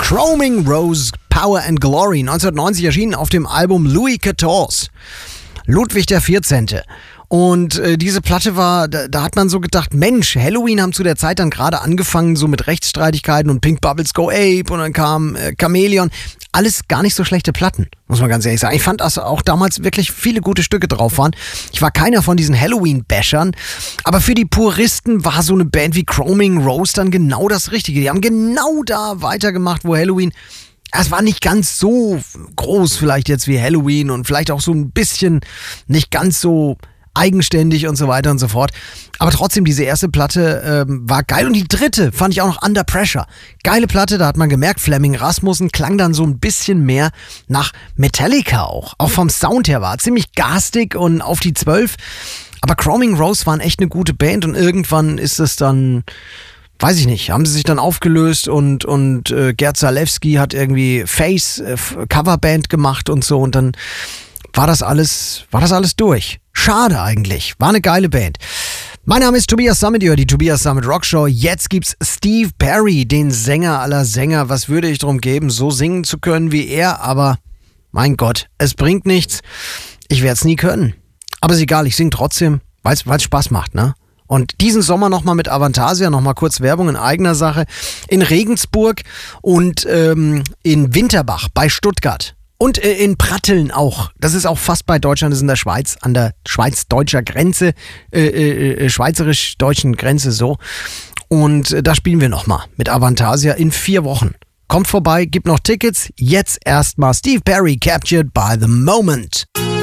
Chroming Rose, Power and Glory, 1990 erschienen auf dem Album Louis XIV, Ludwig der 14. Und diese Platte war, da hat man so gedacht, Mensch, Halloween haben zu der Zeit dann gerade angefangen, so mit Rechtsstreitigkeiten und Pink Bubbles Go Ape und dann kam Chameleon. Alles gar nicht so schlechte Platten, muss man ganz ehrlich sagen. Ich fand, dass auch damals wirklich viele gute Stücke drauf waren. Ich war keiner von diesen Halloween-Bashern, aber für die Puristen war so eine Band wie Chroming Rose dann genau das Richtige. Die haben genau da weitergemacht, wo Halloween... Es war nicht ganz so groß vielleicht jetzt wie Halloween und vielleicht auch so ein bisschen nicht ganz so eigenständig und so weiter und so fort. Aber trotzdem, diese erste Platte war geil. Und die dritte fand ich auch noch Under Pressure. Geile Platte, da hat man gemerkt, Flemming Rasmussen klang dann so ein bisschen mehr nach Metallica auch. Auch vom Sound her war ziemlich garstig und auf die 12. Aber Chroming Rose waren echt eine gute Band und irgendwann ist es dann... Weiß ich nicht, haben sie sich dann aufgelöst und Gerd Zalewski hat irgendwie Face Coverband gemacht und so und dann war das alles durch. Schade eigentlich, war eine geile Band. Mein Name ist Tobias Summit, ihr hört die Tobias Summit Rockshow. Jetzt gibt's Steve Perry, den Sänger aller Sänger. Was würde ich drum geben, so singen zu können wie er, aber mein Gott, es bringt nichts. Ich werde es nie können. Aber ist egal, ich singe trotzdem, weil es Spaß macht, ne? Und diesen Sommer nochmal mit Avantasia, nochmal kurz Werbung in eigener Sache, in Regensburg und in Winterbach bei Stuttgart und in Pratteln auch. Das ist auch fast bei Deutschland, das ist in der Schweiz, an der schweiz-deutscher Grenze, schweizerisch-deutschen Grenze so. Und da spielen wir nochmal mit Avantasia in 4 Wochen. Kommt vorbei, gibt noch Tickets. Jetzt erstmal Steve Perry, Captured by the Moment.